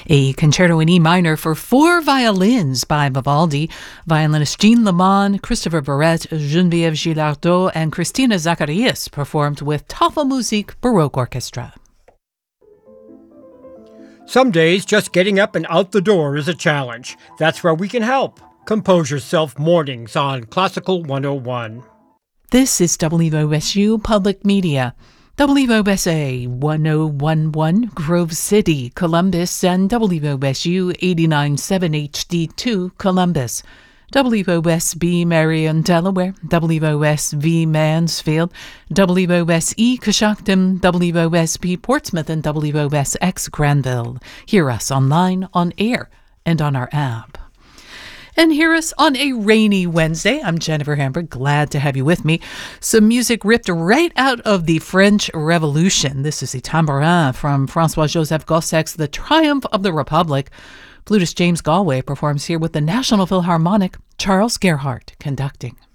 A concerto in E minor for 4 violins by Vivaldi. Violinist Jean Lamont, Christopher Barrett, Geneviève Gilardot, and Christina Zacharias performed with Tafelmusik Baroque Orchestra. Some days, just getting up and out the door is a challenge. That's where we can help. Compose Yourself Mornings on Classical 101. This is WOSU Public Media. WOSA 1011 Grove City, Columbus, and WOSU 89.7 HD2 Columbus. WOSB Marion, Delaware, WOSV Mansfield, WOSE Coshocton, WOSB Portsmouth, and WOSX Granville. Hear us online, on air, and on our app. And hear us on a rainy Wednesday. I'm Jennifer Hamburg, glad to have you with me. Some music ripped right out of the French Revolution. This is the Tambourin from François-Joseph Gossek's The Triumph of the Republic. Flutist James Galway performs here with the National Philharmonic, Charles Gerhardt conducting.